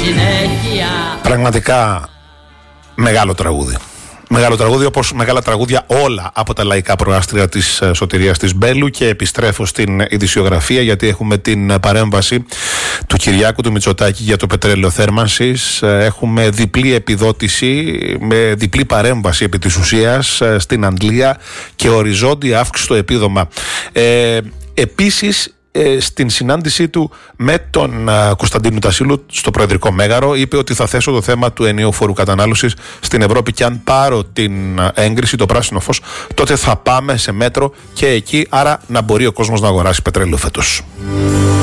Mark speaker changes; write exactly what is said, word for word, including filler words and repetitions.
Speaker 1: Πραγματικά μεγάλο τραγούδι. Μεγάλο τραγούδι, όπως μεγάλα τραγούδια όλα από τα λαϊκά προάστρια της Σωτηρίας της Μπέλου. Και επιστρέφω στην ειδησιογραφία, γιατί έχουμε την παρέμβαση του Κυριάκου του Μητσοτάκη για το πετρέλαιο θέρμανσης. Έχουμε διπλή επιδότηση με διπλή παρέμβαση επί της ουσίας στην Αγγλία και οριζόντια αύξηση στο επίδομα. Ε, επίσης, στην συνάντησή του με τον Κωνσταντίνο Τασίλου στο Προεδρικό Μέγαρο, είπε ότι θα θέσω το θέμα του ενιαίου φόρου κατανάλωσης στην Ευρώπη και αν πάρω την έγκριση, το πράσινο φως, τότε θα πάμε σε μέτρο και εκεί, άρα να μπορεί ο κόσμος να αγοράσει πετρέλαιο φέτος.